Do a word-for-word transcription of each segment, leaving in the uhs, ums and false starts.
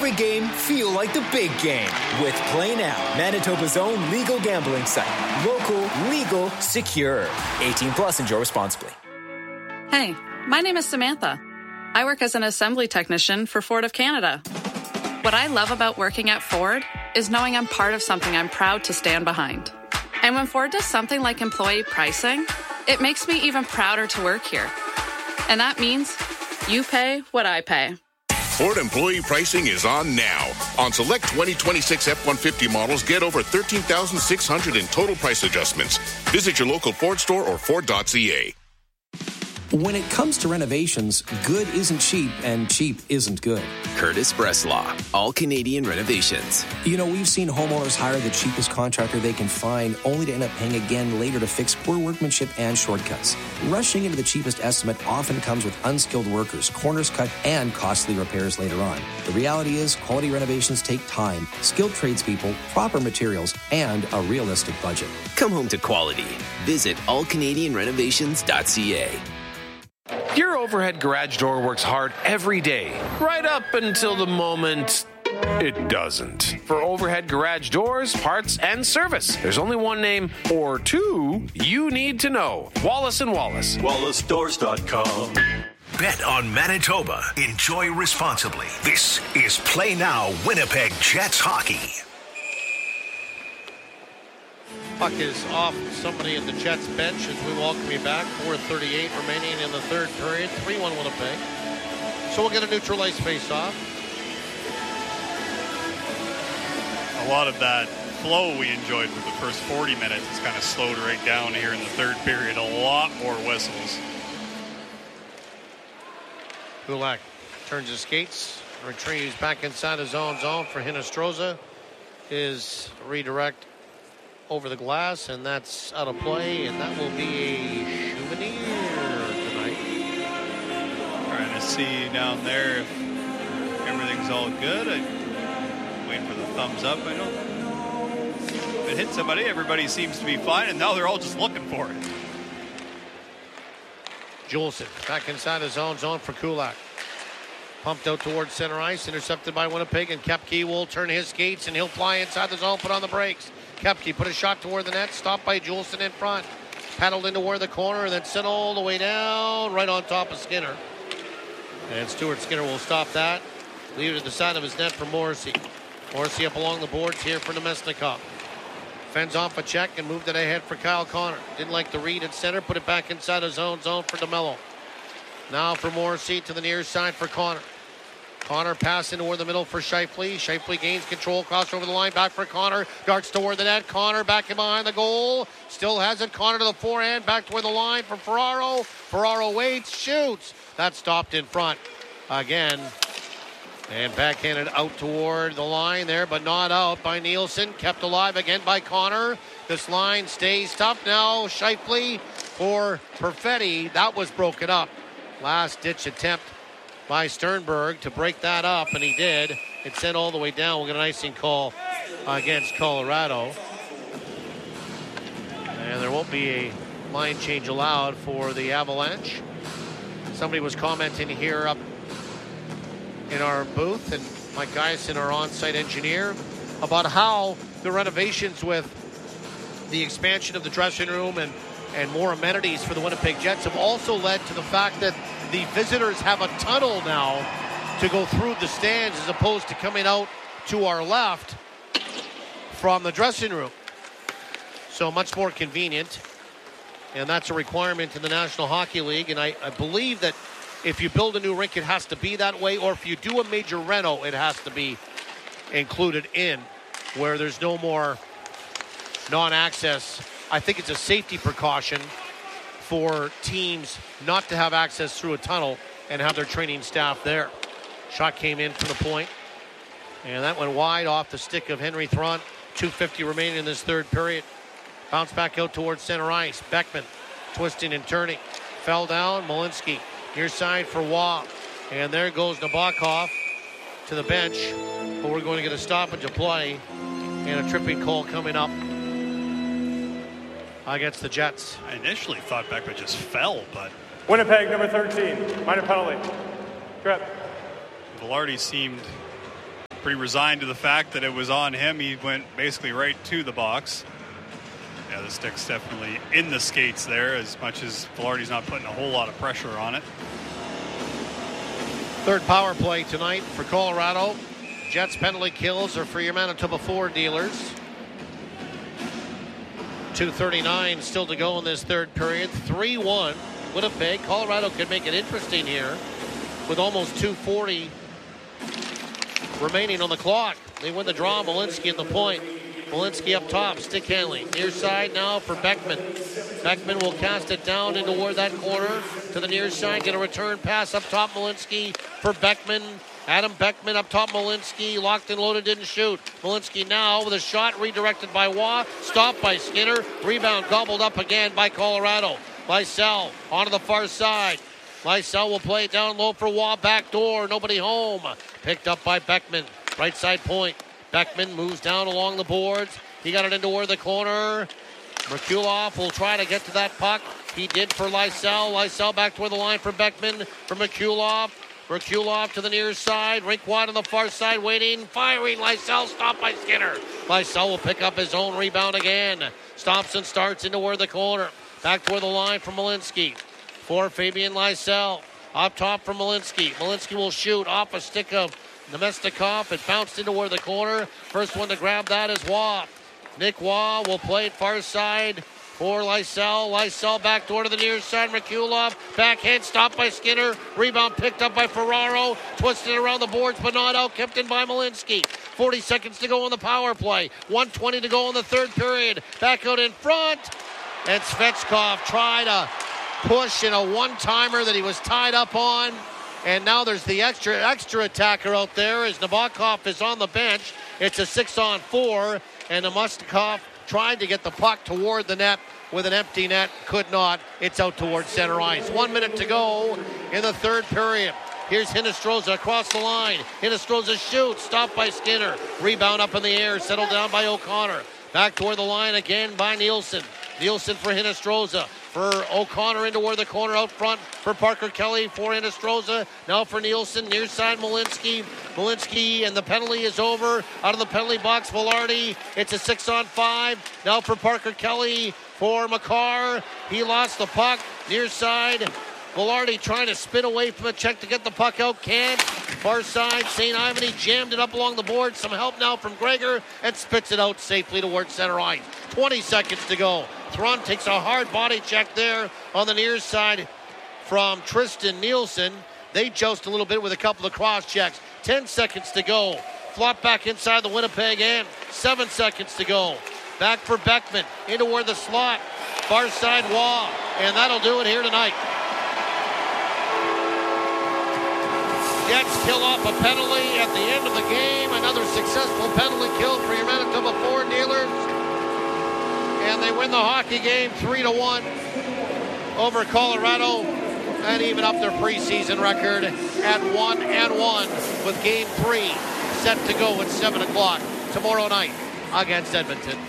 every game feel like the big game with Play Now, Manitoba's own legal gambling site. Local, legal, secure. eighteen plus, enjoy responsibly. Hey, my name is Samantha. I work as an assembly technician for Ford of Canada. What I love about working at Ford is knowing I'm part of something I'm proud to stand behind. And when Ford does something like employee pricing, it makes me even prouder to work here. And that means you pay what I pay. Ford employee pricing is on now. On select twenty twenty-six F one fifty models, get over thirteen thousand six hundred in total price adjustments. Visit your local Ford store or Ford dot C A. When it comes to renovations, good isn't cheap and cheap isn't good. Curtis Bresslaw, All Canadian Renovations. You know, we've seen homeowners hire the cheapest contractor they can find only to end up paying again later to fix poor workmanship and shortcuts. Rushing into the cheapest estimate often comes with unskilled workers, corners cut, and costly repairs later on. The reality is, quality renovations take time, skilled tradespeople, proper materials, and a realistic budget. Come home to quality. Visit all canadian renovations dot c a. Your overhead garage door works hard every day, right up until the moment it doesn't. For overhead garage doors, parts, and service, there's only one name or two you need to know. Wallace and Wallace. Wallace Doors dot com. Bet on Manitoba. Enjoy responsibly. This is Play Now Winnipeg Jets Hockey. Puck is off somebody in the Jets bench as we welcome you back. four thirty-eight remaining in the third period. three one Winnipeg. So we'll get a neutral ice face-off. A lot of that flow we enjoyed with the first forty minutes has kind of slowed right down here in the third period. A lot more whistles. Kulak turns his skates, retrieves back inside his own zone for Hinostroza. His redirect over the glass, and that's out of play, and that will be a souvenir tonight. Trying to see down there if everything's all good. I wait for the thumbs up. I don't. If it hit somebody, everybody seems to be fine, and now they're all just looking for it. Juleson back inside his own zone for Kulak. Pumped out towards center ice, intercepted by Winnipeg, and Koepke will turn his skates, and he'll fly inside the zone, put on the brakes. Koepke put a shot toward the net, stopped by Juleson in front. Paddled into where the corner, and then sent all the way down, right on top of Skinner. And Stuart Skinner will stop that. Leave it to the side of his net for Morrissey. Morrissey up along the boards here for Nemesnikov. Fends off a check and moved it ahead for Kyle Connor. Didn't like the read at center, put it back inside his own zone for DeMello. Now for Morrissey to the near side for Connor. Connor passing toward the middle for Scheifele. Scheifele gains control, cross over the line, back for Connor. Darts toward the net. Connor back in behind the goal. Still has it. Connor to the forehand, back toward the line for Ferraro. Ferraro waits, shoots. That's stopped in front again. And backhanded out toward the line there, but not out by Nielsen. Kept alive again by Connor. This line stays tough now. Scheifele for Perfetti. That was broken up. Last ditch attempt by Sternberg to break that up, and he did. It sent all the way down. We'll get an icing call against Colorado. And there won't be a line change allowed for the Avalanche. Somebody was commenting here up in our booth, and Mike Geisen, our on-site engineer, about how the renovations with the expansion of the dressing room and, and more amenities for the Winnipeg Jets have also led to the fact that the visitors have a tunnel now to go through the stands as opposed to coming out to our left from the dressing room. So much more convenient, and that's a requirement in the National Hockey League, and I, I believe that if you build a new rink, it has to be that way, or if you do a major reno, it has to be included in, where there's no more non-access. I think it's a safety precaution for teams not to have access through a tunnel and have their training staff there. Shot came in from the point, and that went wide off the stick of Henry Thron. two fifty remaining in this third period. Bounce back out towards center ice. Beckman twisting and turning. Fell down. Malinsky near side for Waugh. And there goes Nabokov to the bench. But we're going to get a stoppage of play and a tripping call coming up against the Jets. I initially thought Beckman just fell, but Winnipeg, number thirteen, minor penalty. Trip. Velarde seemed pretty resigned to the fact that it was on him. He went basically right to the box. Yeah, the stick's definitely in the skates there, as much as Velarde's not putting a whole lot of pressure on it. Third power play tonight for Colorado. Jets penalty kills are for your Manitoba Ford dealers. two thirty-nine still to go in this third period. three one Winnipeg. Colorado could make it interesting here with almost two forty remaining on the clock. They win the draw. Malinsky in the point. Malinsky up top, stick handling. Near side now for Beckman. Beckman will cast it down in toward that corner to the near side. Get a return pass up top. Malinsky for Beckman. Adam Beckman up top. Malinsky locked and loaded, didn't shoot. Malinsky now with a shot redirected by Waugh. Stopped by Skinner. Rebound gobbled up again by Colorado. Lysell onto the far side. Lysell will play it down low for Waugh. Back door. Nobody home. Picked up by Beckman. Right side point. Beckman moves down along the boards. He got it into where the corner. Merkulov will try to get to that puck. He did for Lysell. Lysell back toward the line for Beckman. For Merkulov. Merkulov to the near side. Rink wide on the far side. Waiting. Firing. Lysell stopped by Skinner. Lysell will pick up his own rebound again. Stops and starts into where the corner. Back toward the line for Malinsky. For Fabian Lysell. Up top for Malinsky. Malinsky will shoot off a stick of Nemestikov. It bounced into where the corner. First one to grab that is Waugh. Nick Waugh will play it far side for Lysell. Lysell back door to the near side. Merkulov. Backhand stopped by Skinner. Rebound picked up by Ferraro. Twisted around the boards but not out. Kept in by Malinsky. forty seconds to go on the power play. one twenty to go in the third period. Back out in front. And Svechkov tried a push in a one-timer that he was tied up on. And now there's the extra extra attacker out there as Nabokov is on the bench. It's a six-on-four, and Nemestikov tried to get the puck toward the net with an empty net. Could not. It's out towards center ice. One minute to go in the third period. Here's Hinostroza across the line. Hinostroza shoots. Stopped by Skinner. Rebound up in the air. Settled down by O'Connor. Back toward the line again by Nielsen. Nielsen for Hinostroza. For O'Connor into where the corner out front for Parker Kelly for Hinostroza. Now for Nielsen, near side Malinsky. Malinsky, and the penalty is over. Out of the penalty box, Velarde. It's a six on five. Now for Parker Kelly for Makar. He lost the puck. Near side, Velarde trying to spin away from a check to get the puck out. Can't. Far side, Saint Ivan. He jammed it up along the board. Some help now from Gregor and spits it out safely towards center ice. twenty seconds to go. Thron takes a hard body check there on the near side from Tristan Nielsen. They joust a little bit with a couple of cross checks. ten seconds to go. Flop back inside the Winnipeg end. seven seconds to go. Back for Beckman into where the slot. Far side Waugh. And that'll do it here tonight. Jets kill off a penalty at the end of the game. Another successful penalty kill for your Manitoba Ford dealers. And they win the hockey game three to one over Colorado and even up their preseason record at one and one with game three set to go at seven o'clock tomorrow night against Edmonton.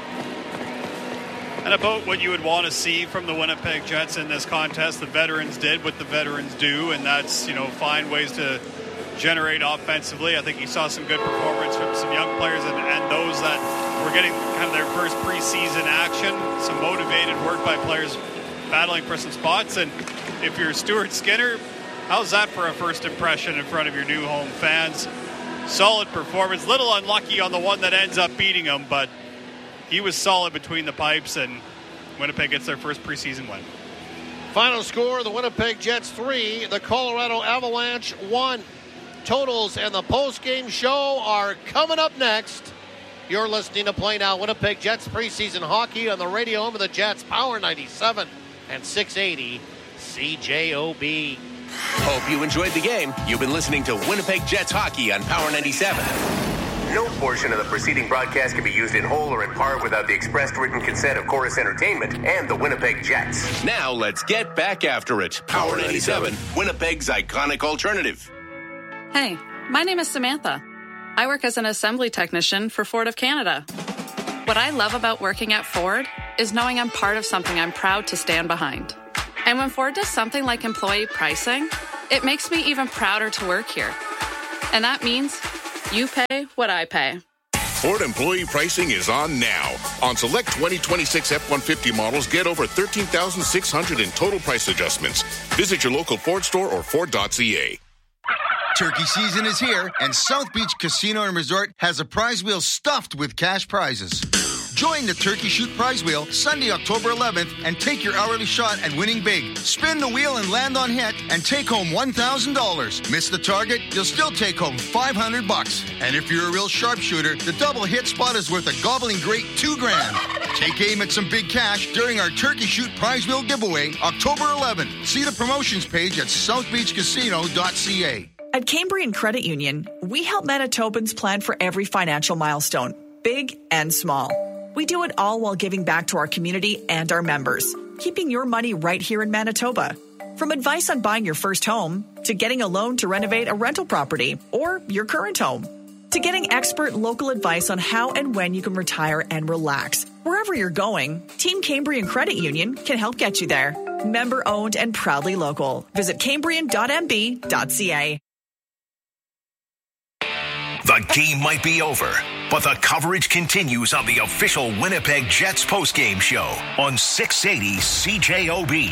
And about what you would want to see from the Winnipeg Jets in this contest, the veterans did what the veterans do, and that's, you know, find ways to generate offensively. I think you saw some good performance from some young players and, and those that were getting kind of their first preseason action. Some motivated work by players battling for some spots. And if you're Stuart Skinner, how's that for a first impression in front of your new home fans? Solid performance. Little unlucky on the one that ends up beating him, but he was solid between the pipes, and Winnipeg gets their first preseason win. Final score, the Winnipeg Jets three, the Colorado Avalanche one. Totals and the post-game show are coming up next. You're listening to Play Now Winnipeg Jets preseason hockey on the radio home of the Jets, Power ninety-seven and six eighty C J O B. Hope you enjoyed the game. You've been listening to Winnipeg Jets hockey on Power ninety-seven. No portion of the preceding broadcast can be used in whole or in part without the expressed written consent of Chorus Entertainment and the Winnipeg Jets. Now let's get back after it. Power ninety-seven, Winnipeg's iconic alternative. Hey, my name is Samantha. I work as an assembly technician for Ford of Canada. What I love about working at Ford is knowing I'm part of something I'm proud to stand behind. And when Ford does something like employee pricing, it makes me even prouder to work here. And that means You pay what I pay. Ford employee pricing is on now. On select twenty twenty-six F one fifty models, get over thirteen thousand six hundred in total price adjustments. Visit your local Ford store or Ford dot C A. Turkey season is here, and South Beach Casino and Resort has a prize wheel stuffed with cash prizes. Join the Turkey Shoot Prize Wheel Sunday, October eleventh, and take your hourly shot at winning big. Spin the wheel and land on hit, and take home one thousand dollars. Miss the target, you'll still take home five hundred bucks. And if you're a real sharpshooter, the double hit spot is worth a gobbling great two grand. Take aim at some big cash during our Turkey Shoot Prize Wheel giveaway, October eleventh. See the promotions page at south beach casino dot c a. At Cambrian Credit Union, we help Manitobans plan for every financial milestone, big and small. We do it all while giving back to our community and our members, keeping your money right here in Manitoba. From advice on buying your first home, to getting a loan to renovate a rental property or your current home, to getting expert local advice on how and when you can retire and relax. Wherever you're going, Team Cambrian Credit Union can help get you there. Member owned and proudly local. Visit cambrian dot m b dot c a. The game might be over, but the coverage continues on the official Winnipeg Jets postgame show on six eighty C J O B.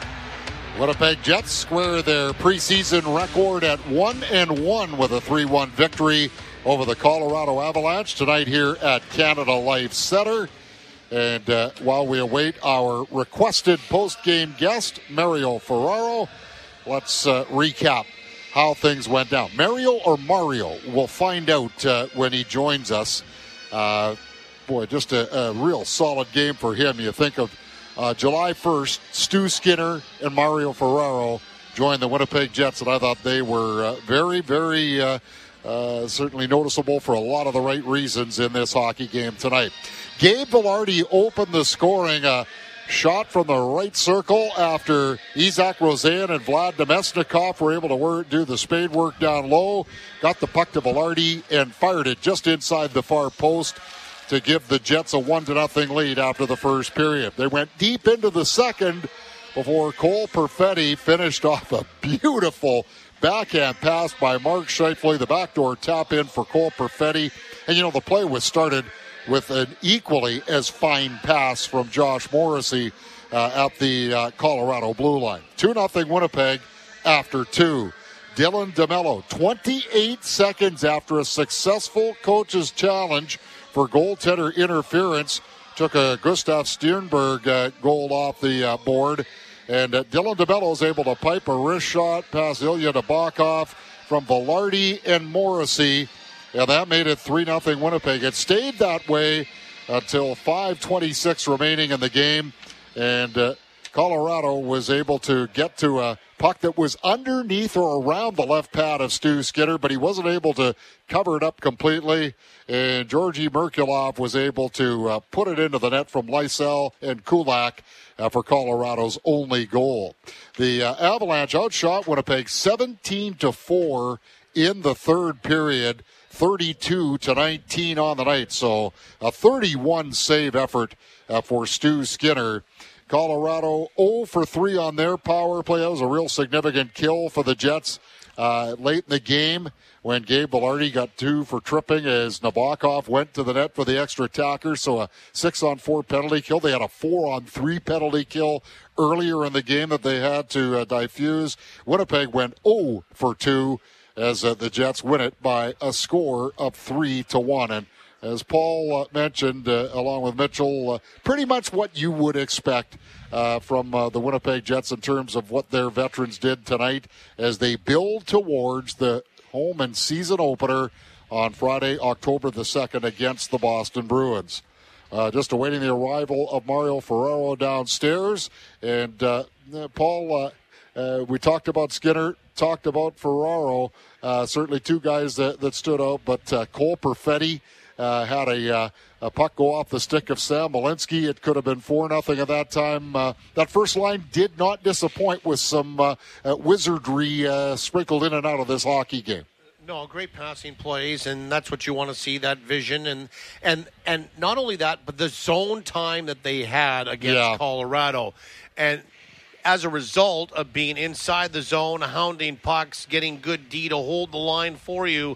Winnipeg Jets square their preseason record at one and one with a three one victory over the Colorado Avalanche tonight here at Canada Life Center. And uh, while we await our requested postgame guest, Mario Ferraro, let's uh, recap how things went down. Mario or Mario? We'll find out uh, when he joins us. Uh, boy, just a, a real solid game for him. You think of uh, July first, Stu Skinner and Mario Ferraro joined the Winnipeg Jets, and I thought they were uh, very, very uh, uh, certainly noticeable for a lot of the right reasons in this hockey game tonight. Gabe Vilardi opened the scoring. Uh, Shot from the right circle after Isaac Rosen and Vlad Demesnikov were able to work, do the spade work down low. Got the puck to Vilardi and fired it just inside the far post to give the Jets a one to nothing lead after the first period. They went deep into the second before Cole Perfetti finished off a beautiful backhand pass by Mark Scheifele. The backdoor tap in for Cole Perfetti. And, you know, the play was started with an equally as fine pass from Josh Morrissey uh, at the uh, Colorado blue line. two nothing Winnipeg after two. Dylan DeMello, twenty-eight seconds after a successful coach's challenge for goaltender interference, took a Gustav Sternberg uh, goal off the uh, board. And uh, Dylan DeMello is able to pipe a wrist shot past Ilya Nabokov from Vilardi and Morrissey. And that made it three nothing Winnipeg. It stayed that way until five twenty-six remaining in the game. And uh, Colorado was able to get to a puck that was underneath or around the left pad of Stu Skinner, but he wasn't able to cover it up completely. And Georgi Merkulov was able to uh, put it into the net from Lysell and Kulak uh, for Colorado's only goal. The uh, Avalanche outshot Winnipeg seventeen to four in the third period. thirty-two to nineteen on the night, so a thirty-one save effort uh, for Stu Skinner. Colorado oh for three on their power play. That was a real significant kill for the Jets uh, late in the game when Gabe Vilardi got two for tripping as Nabokov went to the net for the extra attacker. So a six on four penalty kill. They had a four on three penalty kill earlier in the game that they had to uh, diffuse. Winnipeg went oh for two. As uh, the Jets win it by a score of three to one, and as Paul uh, mentioned, uh, along with Mitchell, uh, pretty much what you would expect uh, from uh, the Winnipeg Jets in terms of what their veterans did tonight as they build towards the home and season opener on Friday, October the second, against the Boston Bruins. Uh, just awaiting the arrival of Mario Ferraro downstairs, and uh, Paul. Uh, Uh, we talked about Skinner, talked about Ferraro, uh, certainly two guys that, that stood out, but uh, Cole Perfetti uh, had a, uh, a puck go off the stick of Sam Malinsky. It could have been four nothing at that time. Uh, that first line did not disappoint with some uh, uh, wizardry uh, sprinkled in and out of this hockey game. No, great passing plays, and that's what you want to see, that vision. And and and not only that, but the zone time that they had against yeah. Colorado. And as a result of being inside the zone, hounding pucks, getting good D to hold the line for you,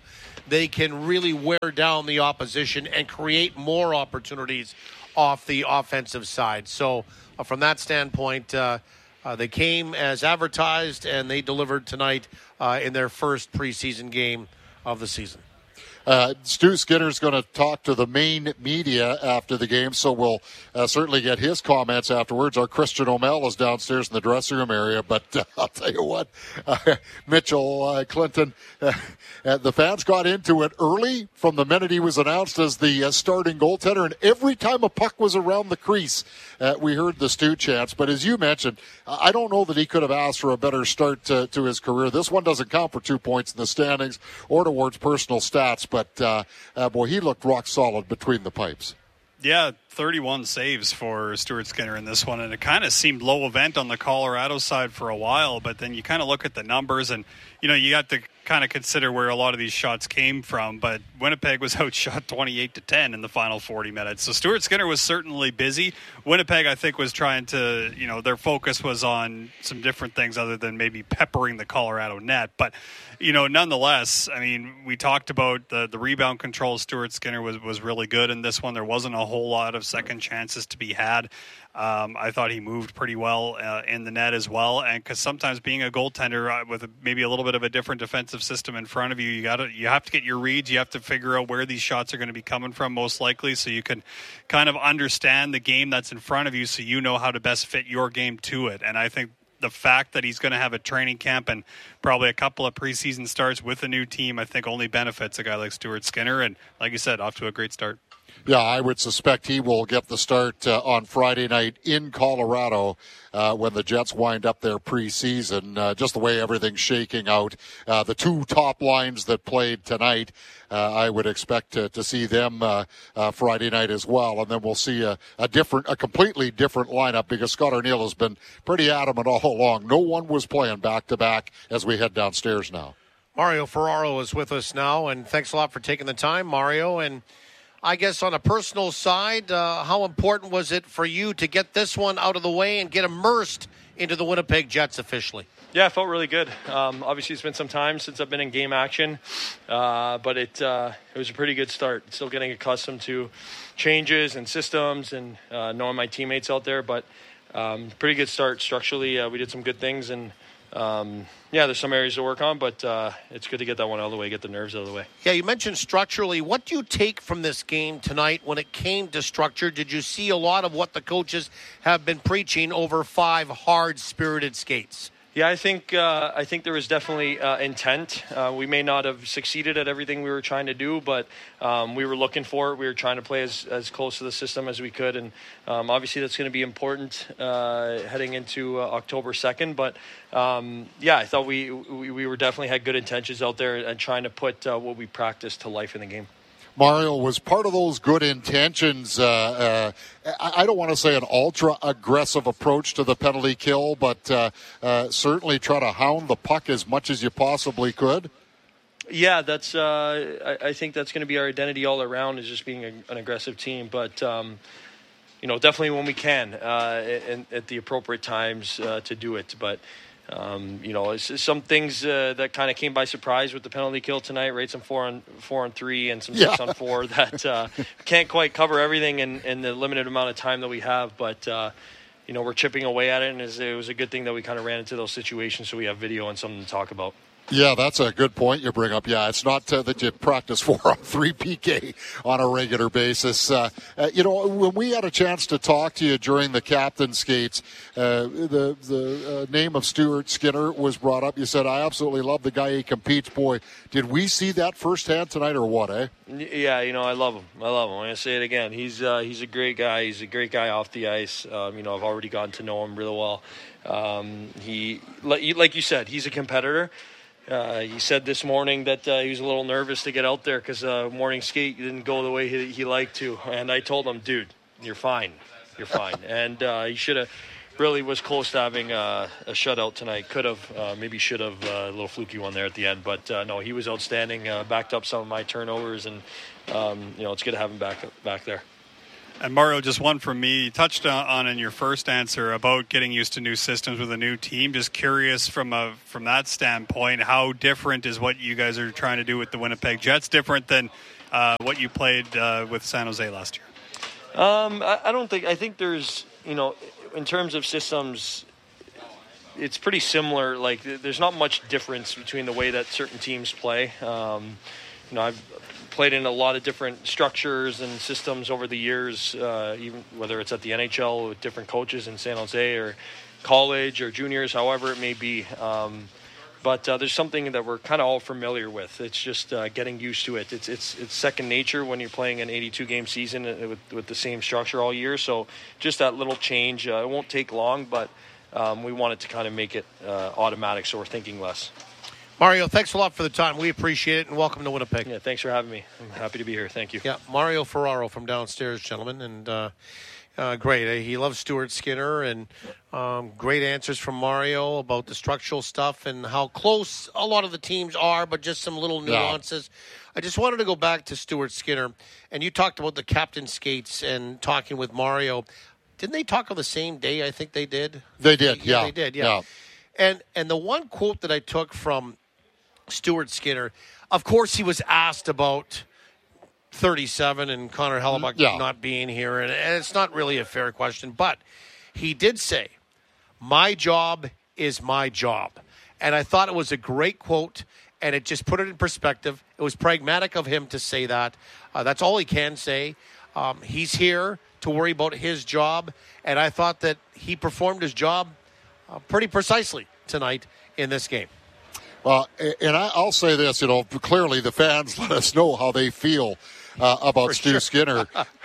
they can really wear down the opposition and create more opportunities off the offensive side. So uh, from that standpoint, uh, uh, they came as advertised, and they delivered tonight uh, in their first preseason game of the season. Uh, Stu Skinner's going to talk to the main media after the game, so we'll uh, certainly get his comments afterwards. Our Christian O'Mell is downstairs in the dressing room area, but uh, I'll tell you what, uh, Mitchell uh, Clinton, uh, uh, the fans got into it early from the minute he was announced as the uh, starting goaltender, and every time a puck was around the crease, uh, we heard the Stu chants. But as you mentioned, I don't know that he could have asked for a better start to, to his career. This one doesn't count for two points in the standings or towards personal stats, but But, uh, uh, boy, he looked rock solid between the pipes. Yeah, thirty-one saves for Stuart Skinner in this one, and it kind of seemed low event on the Colorado side for a while, but then you kind of look at the numbers, and, you know, you got to kind of consider where a lot of these shots came from, but Winnipeg was outshot twenty-eight to ten in the final forty minutes. So Stuart Skinner was certainly busy. Winnipeg, I think, was trying to, you know, their focus was on some different things other than maybe peppering the Colorado net, but you know, nonetheless, I mean, we talked about the, the rebound control. Stuart Skinner was, was really good in this one. There wasn't a whole lot of second chances to be had. Um, I thought he moved pretty well uh, in the net as well. And because sometimes being a goaltender uh, with a, maybe a little bit of a different defensive system in front of you, you got to you have to get your reads. You have to figure out where these shots are going to be coming from most likely, so you can kind of understand the game that's in front of you, so you know how to best fit your game to it. And I think the fact that he's going to have a training camp and probably a couple of preseason starts with a new team, I think only benefits a guy like Stuart Skinner. And like you said, off to a great start. Yeah, I would suspect he will get the start uh, on Friday night in Colorado uh, when the Jets wind up their preseason. Uh, just the way everything's shaking out. Uh, the two top lines that played tonight, uh, I would expect to, to see them uh, uh, Friday night as well. And then we'll see a, a different, a completely different lineup, because Scott Arniel has been pretty adamant all along. No one was playing back-to-back as we head downstairs now. Mario Ferraro is with us now, and thanks a lot for taking the time, Mario. And I guess on a personal side, uh, how important was it for you to get this one out of the way and get immersed into the Winnipeg Jets officially? Yeah, I felt really good. Um, obviously, it's been some time since I've been in game action, uh, but it uh, it was a pretty good start. Still getting accustomed to changes and systems and uh, knowing my teammates out there, but um, pretty good start structurally. Uh, we did some good things, and Um, yeah, there's some areas to work on, but uh, it's good to get that one out of the way, get the nerves out of the way. Yeah, you mentioned structurally. What do you take from this game tonight when it came to structure? Did you see a lot of what the coaches have been preaching over five hard-spirited skates? Yeah, I think uh, I think there was definitely uh, intent. Uh, we may not have succeeded at everything we were trying to do, but um, we were looking for it. We were trying to play as, as close to the system as we could, and um, obviously that's going to be important uh, heading into uh, October second. But um, yeah, I thought we, we we were definitely had good intentions out there and trying to put uh, what we practiced to life in the game. Mario, was part of those good intentions, uh, uh, I don't want to say an ultra-aggressive approach to the penalty kill, but uh, uh, certainly try to hound the puck as much as you possibly could? Yeah, that's. Uh, I, I think that's going to be our identity all around, is just being a, an aggressive team. But, um, you know, definitely when we can, uh, and at the appropriate times uh, to do it. But, Um, you know, it's, it's some things uh, that kind of came by surprise with the penalty kill tonight, right? Some four on four on three and some yeah. six on four that uh, can't quite cover everything in, in the limited amount of time that we have. But, uh, you know, we're chipping away at it, and it was a good thing that we kind of ran into those situations so we have video and something to talk about. Yeah, that's a good point you bring up. Yeah, it's not uh, that you practice four on three P K on a regular basis. Uh, uh, you know, when we had a chance to talk to you during the captain skates, uh, the the uh, name of Stuart Skinner was brought up. You said, I absolutely love the guy. He competes. Boy, did we see that firsthand tonight or what, eh? Yeah, you know, I love him. I love him. I'm going to say it again. He's uh, he's a great guy. He's a great guy off the ice. Um, you know, I've already gotten to know him really well. Um, he, like you said, he's a competitor. Uh, he said this morning that uh, he was a little nervous to get out there because uh, morning skate didn't go the way he, he liked to. And I told him, dude, you're fine. You're fine. And uh, he should have really was close to having uh, a shutout tonight. Could have, uh, maybe should have, uh, a little fluky one there at the end. But uh, no, he was outstanding, uh, backed up some of my turnovers. And, um, you know, it's good to have him back back there. And Mario, just one from me. You touched on in your first answer about getting used to new systems with a new team. Just curious from a from that standpoint, how different is what you guys are trying to do with the Winnipeg Jets different than uh, what you played uh, with San Jose last year? Um, I, I don't think. I think there's, you know, in terms of systems, it's pretty similar. Like, there's not much difference between the way that certain teams play. Um, you know, I've played in a lot of different structures and systems over the years, uh, even whether it's at the N H L with different coaches in San Jose or college or juniors, however it may be. Um, but uh, there's something that we're kind of all familiar with. It's just uh, getting used to it. It's it's it's second nature when you're playing an eighty-two game season with with the same structure all year. So just that little change, uh, it won't take long, but um, we wanted to kind of make it uh, automatic, so we're thinking less. Mario, thanks a lot for the time. We appreciate it, and welcome to Winnipeg. Yeah, thanks for having me. I'm happy to be here. Thank you. Yeah, Mario Ferraro from downstairs, gentlemen, and uh, uh, great. He loves Stuart Skinner, and um, great answers from Mario about the structural stuff and how close a lot of the teams are, but just some little nuances. Yeah. I just wanted to go back to Stuart Skinner, and you talked about the captain skates and talking with Mario. Didn't they talk on the same day? I think they did. They did, yeah. yeah. They did, yeah. yeah. And and the one quote that I took from Stuart Skinner, of course, he was asked about thirty-seven and Connor Hellebuck yeah. not being here, and, and it's not really a fair question, but he did say, "My job is my job," and I thought it was a great quote, and it just put it in perspective. It was pragmatic of him to say that. Uh, that's all he can say. Um, he's here to worry about his job, and I thought that he performed his job uh, pretty precisely tonight in this game. Well, and I'll say this, you know, clearly the fans let us know how they feel uh, about For Stu sure. Skinner.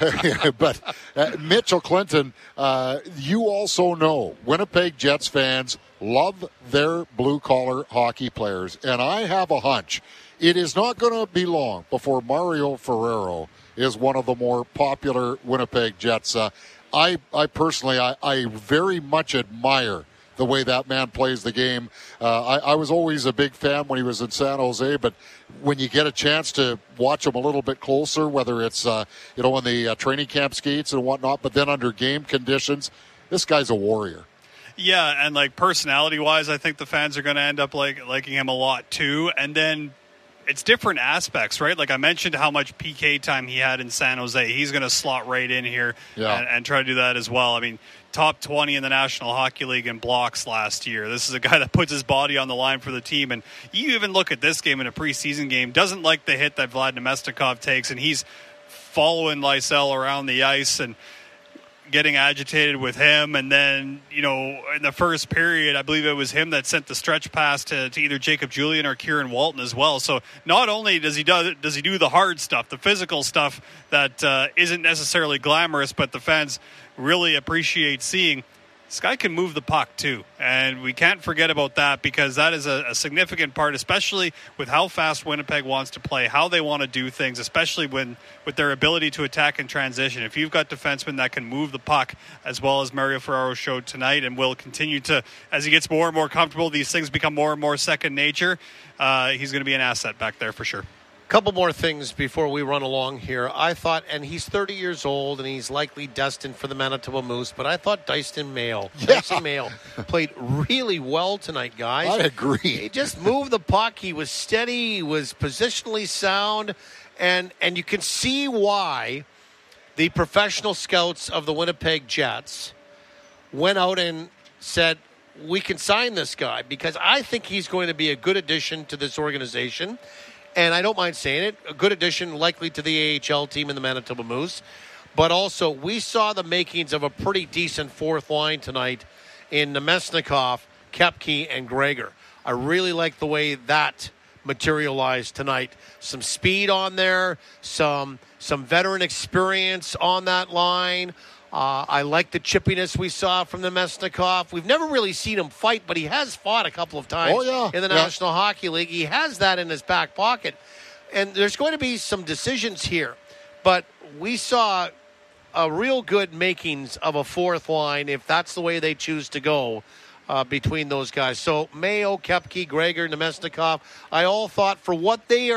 But uh, Mitchell Clinton, uh, you also know Winnipeg Jets fans love their blue-collar hockey players. And I have a hunch. It is not going to be long before Mario Ferraro is one of the more popular Winnipeg Jets. Uh, I, I personally, I, I very much admire the way that man plays the game. Uh, I, I was always a big fan when he was in San Jose, but when you get a chance to watch him a little bit closer, whether it's, uh, you know, in the uh, training camp skates and whatnot, but then under game conditions, this guy's a warrior. Yeah, and like personality-wise, I think the fans are going to end up like liking him a lot too. And then it's different aspects, right? Like I mentioned how much P K time he had in San Jose. He's going to slot right in here yeah. and, and try to do that as well. I mean, top twenty in the National Hockey League in blocks last year. This is a guy that puts his body on the line for the team. And you even look at this game in a preseason game, doesn't like the hit that Vlad Nemestikov takes, and he's following Lysell around the ice and getting agitated with him. And then, you know, in the first period, I believe it was him that sent the stretch pass to, to either Jacob Julian or Kieran Walton as well. So not only does he do, does he do the hard stuff, the physical stuff that uh, isn't necessarily glamorous, but the fans really appreciate seeing, this guy can move the puck too. And we can't forget about that, because that is a, a significant part, especially with how fast Winnipeg wants to play, how they want to do things, especially when with their ability to attack and transition. If you've got defensemen that can move the puck, as well as Mario Ferraro showed tonight, and will continue to, as he gets more and more comfortable, these things become more and more second nature, uh, he's going to be an asset back there for sure. Couple more things before we run along here. I thought, and he's thirty years old, and he's likely destined for the Manitoba Moose, but I thought Dyson Mayo, yeah. Dyson Mayo played really well tonight, guys. I agree. He just moved the puck. He was steady. He was positionally sound, and and you can see why the professional scouts of the Winnipeg Jets went out and said, we can sign this guy, because I think he's going to be a good addition to this organization. And I don't mind saying it, a good addition likely to the A H L team in the Manitoba Moose. But also, we saw the makings of a pretty decent fourth line tonight in Nemesnikov, Koepke, and Gregor. I really like the way that materialized tonight. Some speed on there, some some veteran experience on that line. Uh, I like the chippiness we saw from Nemesnikov. We've never really seen him fight, but he has fought a couple of times oh, yeah. in the yeah. National Hockey League. He has that in his back pocket. And there's going to be some decisions here. But we saw a real good makings of a fourth line, if that's the way they choose to go, uh, between those guys. So Mayo, Koepke, Gregor, Nemesnikov, I all thought for what they are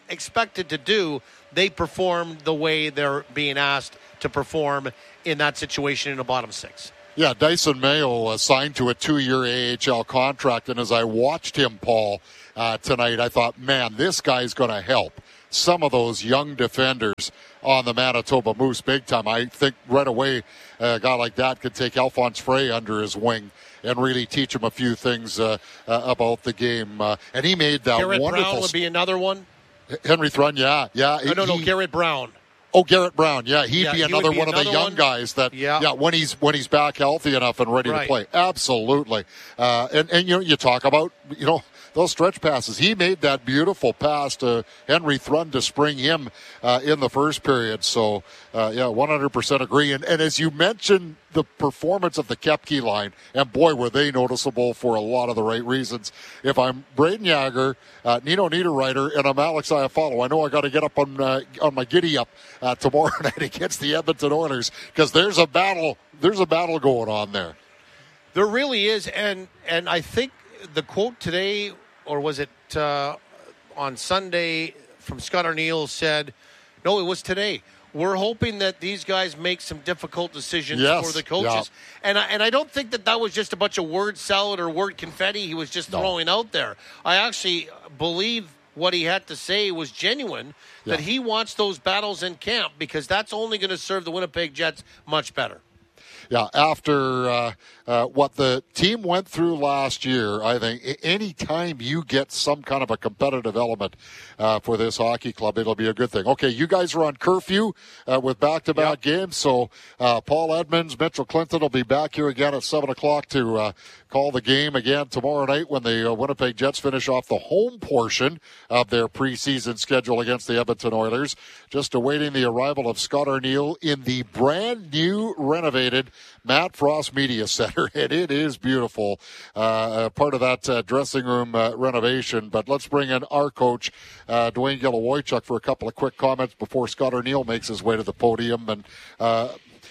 expected to do, they performed the way they're being asked to perform in that situation in the bottom six. Yeah, Dyson Mayo uh, signed to a two-year A H L contract, and as I watched him, Paul, uh, tonight, I thought, man, this guy's going to help some of those young defenders on the Manitoba Moose big time. I think right away a guy like that could take Alphonse Frey under his wing and really teach him a few things uh, uh, about the game. Uh, and he made that Garrett wonderful... Brown would be another one? Henry Thrun, yeah. yeah. No, no, no, he, Garrett Brown. Oh, Garrett Brown, yeah, he'd yeah, be he another be one another of the young one. guys that, yeah. yeah, when he's when he's back healthy enough and ready right. to play, absolutely. Uh, and and you know, you talk about you know those stretch passes. He made that beautiful pass to Henry Thrun to spring him uh, in the first period. So uh, yeah, one hundred percent agree. And and as you mentioned, the performance of the Kepke line, and boy, were they noticeable for a lot of the right reasons. If I'm Braden Yager, uh, Nino Niederreiter, and I'm Alex Iafallo, I know I got to get up on uh, on my giddy up uh, tomorrow night against the Edmonton Oilers because there's a battle. There's a battle going on there. There really is, and and I think the quote today, or was it uh, on Sunday from Scott Arniel said, no, it was today. We're hoping that these guys make some difficult decisions yes, for the coaches. Yeah. And, I, and I don't think that that was just a bunch of word salad or word confetti he was just no. throwing out there. I actually believe what he had to say was genuine, yeah. that he wants those battles in camp because that's only going to serve the Winnipeg Jets much better. Yeah, after uh, uh, what the team went through last year, I think any time you get some kind of a competitive element uh, for this hockey club, it'll be a good thing. Okay, you guys are on curfew uh, with back-to-back yep. games, so uh, Paul Edmonds, Mitchell Clinton will be back here again at seven o'clock to uh, call the game again tomorrow night when the uh, Winnipeg Jets finish off the home portion of their preseason schedule against the Edmonton Oilers. Just awaiting the arrival of Scott Arniel in the brand-new renovated Matt Frost Media Center, and it is beautiful. Uh, part of that uh, dressing room uh, renovation. But let's bring in our coach, uh, Dwayne Gilavoychuk, for a couple of quick comments before Scott Arniel makes his way to the podium. And uh,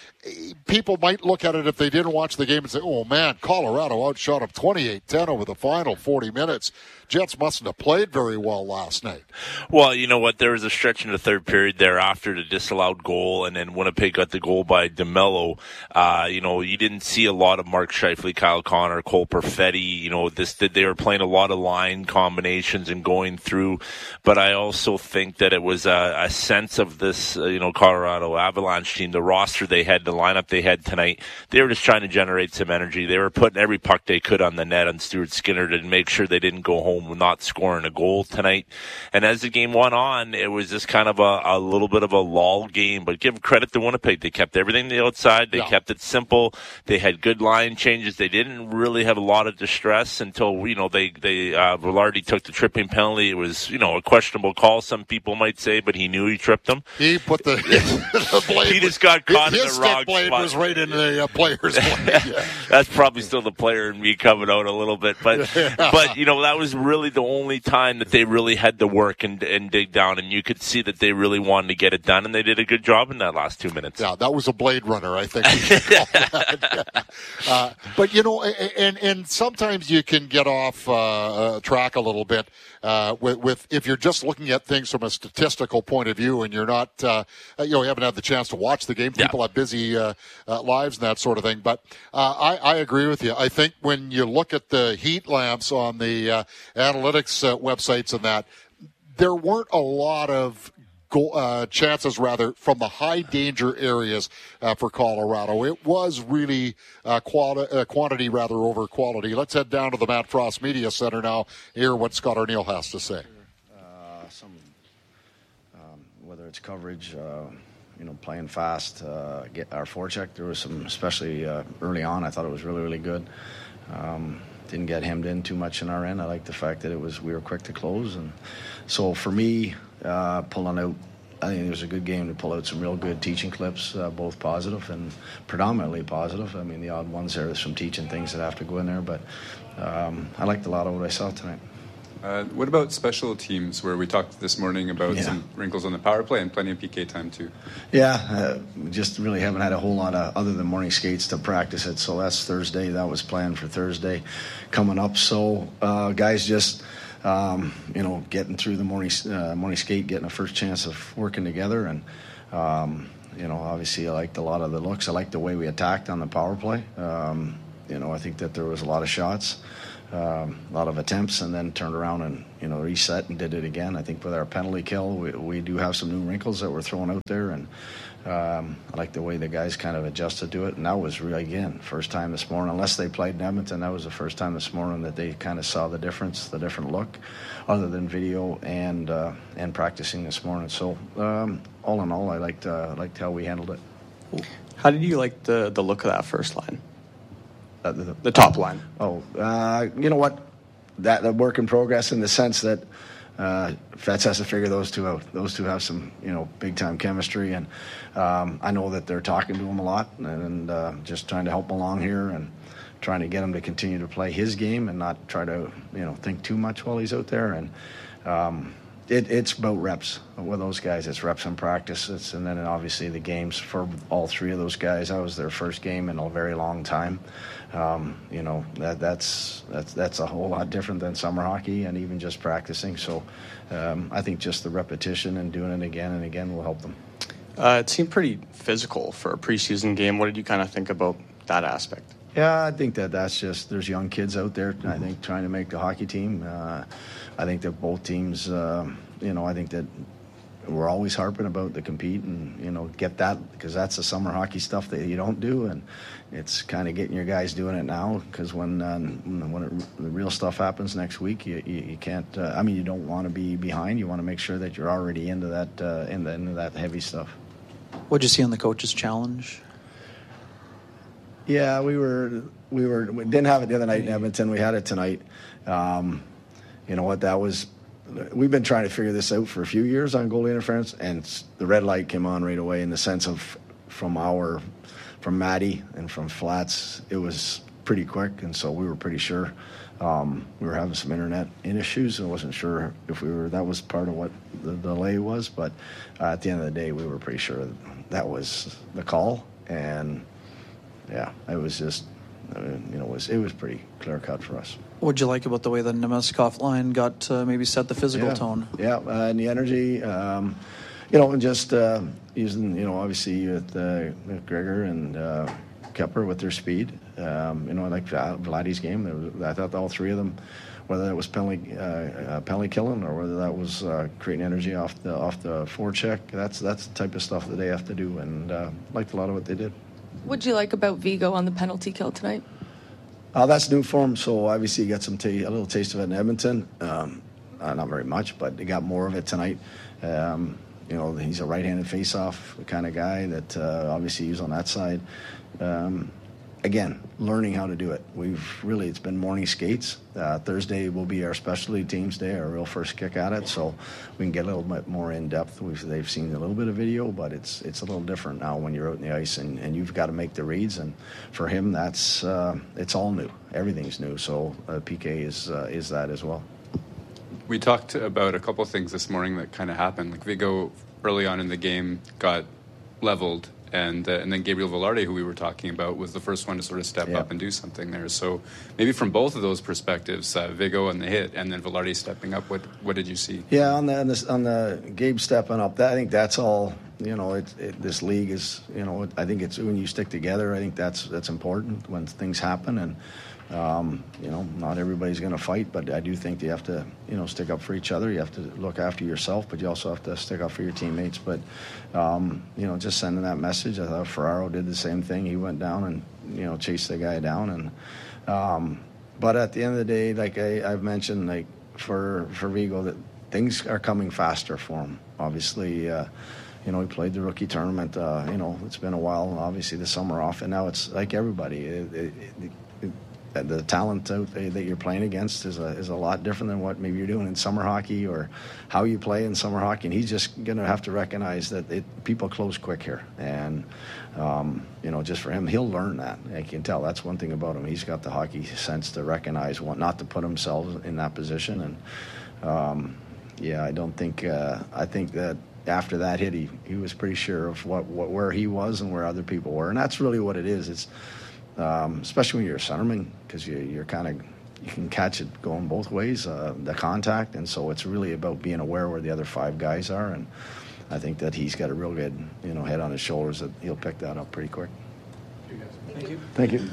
people might look at it if they didn't watch the game and say, oh, man, Colorado outshot them twenty-eight ten over the final forty minutes. Jets mustn't have played very well last night. Well, you know what? There was a stretch in the third period there after the disallowed goal, and then Winnipeg got the goal by DeMello. Uh, you know, you didn't see a lot of Mark Scheifele, Kyle Connor, Cole Perfetti. You know, this they were playing a lot of line combinations and going through. But I also think that it was a, a sense of this, uh, you know, Colorado Avalanche team, the roster they had, the lineup they had tonight. They were just trying to generate some energy. They were putting every puck they could on the net on Stuart Skinner to make sure they didn't go home not scoring a goal tonight. And as the game went on, it was just kind of a, a little bit of a lull game. But give credit to Winnipeg. They kept everything to the outside. They yeah. kept it simple. They had good line changes. They didn't really have a lot of distress until, you know, they, they uh, Velarde took the tripping penalty. It was, you know, a questionable call, some people might say, but he knew he tripped him. He put the, the blade. He just got caught his, in his the wrong blade spot. was right in the uh, player's blade. Yeah. That's probably still the player in me coming out a little bit. But, yeah. but you know, that was really the only time that they really had to work and, and dig down, and you could see that they really wanted to get it done, and they did a good job in that last two minutes. Yeah, that was a Blade Runner, I think. uh, but, you know, and, and sometimes you can get off uh, track a little bit uh, with, with if you're just looking at things from a statistical point of view and you're not, uh, you know, you haven't had the chance to watch the game. People yeah. have busy uh, uh, lives and that sort of thing. But uh, I, I agree with you. I think when you look at the heat lamps on the uh, analytics uh, websites and that, there weren't a lot of Go, uh, chances, rather, from the high danger areas uh, for Colorado. It was really uh, quali- uh, quantity, rather, over quality. Let's head down to the Matt Frost Media Center now, hear what Scott Arniel has to say. Uh, some, um, whether it's coverage, uh, you know, playing fast, uh, get our forecheck. There was some, especially uh, early on, I thought it was really, really good. Um, didn't get hemmed in too much in our end. I like the fact that it was we were quick to close, and so for me, uh, pulling out, I think it was a good game to pull out some real good teaching clips, uh, both positive and predominantly positive. I mean, the odd ones there, there's some teaching things that have to go in there, but um, I liked a lot of what I saw tonight. Uh, what about special teams, where we talked this morning about yeah. some wrinkles on the power play and plenty of P K time too? Yeah, uh, we just really haven't had a whole lot of, other than morning skates, to practice it. So that's Thursday. That was planned for Thursday coming up. So uh, guys just um, you know, getting through the morning uh, morning skate, getting a first chance of working together. And, um, you know, obviously I liked a lot of the looks. I liked the way we attacked on the power play. Um, you know, I think that there was a lot of shots, um, a lot of attempts, and then turned around and, you know, reset and did it again. I think with our penalty kill, we, we do have some new wrinkles that we're throwing out there. And um, I like the way the guys kind of adjusted to it. And that was really, again, first time this morning, unless they played in Edmonton, that was the first time this morning that they kind of saw the difference, the different look, other than video and uh, and practicing this morning. So um, all in all, I liked uh, liked how we handled it. How did you like the, the look of that first line? Uh, the, the top line. Oh, uh, you know what? That, that work in progress in the sense that uh, Fetz has to figure those two out. Those two have some, you know, big time chemistry, and um, I know that they're talking to him a lot, and uh, just trying to help him along here and trying to get him to continue to play his game and not try to, you know, think too much while he's out there. And um, it, it's about reps with those guys. It's reps in practice. It's, and then obviously the games for all three of those guys. That was their first game in a very long time. Um, you know, that that's that's that's a whole lot different than summer hockey and even just practicing. So um, I think just the repetition and doing it again and again will help them. Uh, it seemed pretty physical for a preseason game. What did you kind of think about that aspect? Yeah, I think that that's just, there's young kids out there, I think, trying to make the hockey team. Uh, I think that both teams, uh, you know, I think that we're always harping about the compete and, you know, get that, because that's the summer hockey stuff that you don't do. And it's kind of getting your guys doing it now, because when uh, when it, the real stuff happens next week, you, you, you can't, uh, I mean, you don't want to be behind. You want to make sure that you're already into that, uh, into, into that heavy stuff. What'd you see on the coach's challenge? Yeah, we were we were we didn't have it the other night in Edmonton. We had it tonight. Um, you know what? That was. We've been trying to figure this out for a few years on goalie interference, and the red light came on right away. In the sense of from our from Maddie and from Flats, it was pretty quick, and so we were pretty sure. Um, we were having some internet issues, and I wasn't sure if we were. That was part of what the delay was, but uh, at the end of the day, we were pretty sure that was the call. And yeah, it was just, uh, you know, it was, it was pretty clear cut for us. What'd you like about the way the Nemeskov line got uh, maybe set the physical yeah. tone? Yeah, uh, and the energy, um, you know, and just uh, using, you know, obviously with, uh, with Gregor and uh, Kepper with their speed. Um, you know, I like Vladdy's game. There was, I thought all three of them, whether that was penalty, uh, uh, penalty killing or whether that was uh, creating energy off the off the forecheck, that's that's the type of stuff that they have to do, and uh, liked a lot of what they did. What'd you like about Vigo on the penalty kill tonight? Uh, that's new for him, so obviously you got some ta- a little taste of it in Edmonton. Um, uh, not very much, but they got more of it tonight. Um, you know, he's a right-handed face-off kind of guy that uh, obviously he's on that side. Um, again, learning how to do it. We've really, it's been morning skates. Uh, Thursday will be our specialty teams day, our real first kick at it, so we can get a little bit more in depth. We've, they've seen a little bit of video, but it's it's a little different now when you're out in the ice and, and you've got to make the reads. And for him, that's uh, it's all new. Everything's new. So uh, P K is uh, is that as well. We talked about a couple of things this morning that kind of happened. Like Vigo early on in the game got leveled. And uh, and then Gabriel Velarde, who we were talking about, was the first one to sort of step yeah. up and do something there. So maybe from both of those perspectives, uh, Vigo and the hit, and then Velarde stepping up. What what did you see? Yeah, on the on the, on the Gabe stepping up, that, I think that's all. You know, it, it, this league is. You know, I think it's when you stick together. I think that's that's important when things happen. And um, you know, not everybody's going to fight, but I do think you have to, you know, stick up for each other. You have to look after yourself, but you also have to stick up for your teammates. But um, you know, just sending that message. I thought Ferraro did the same thing. He went down and, you know, chased the guy down. And um, but at the end of the day, like I, I've mentioned, like for for Vigo, that things are coming faster for him. Obviously, uh, you know, he played the rookie tournament. Uh, you know, it's been a while. Obviously, the summer off, and now it's like everybody. It, it, it, the talent out that you're playing against is a is a lot different than what maybe you're doing in summer hockey or how you play in summer hockey. And he's just going to have to recognize that it, people close quick here. And, um, you know, just for him, he'll learn that. I can tell. That's one thing about him. He's got the hockey sense to recognize what, not to put himself in that position. And, um, yeah, I don't think uh, – I think that after that hit, he, he was pretty sure of what, what where he was and where other people were. And that's really what it is. It's – Um, especially when you're a centerman, because you, you're kind of you can catch it going both ways, uh, the contact, and so it's really about being aware where the other five guys are, and I think that he's got a real good, you know, head on his shoulders that he'll pick that up pretty quick. Thank you. Thank you.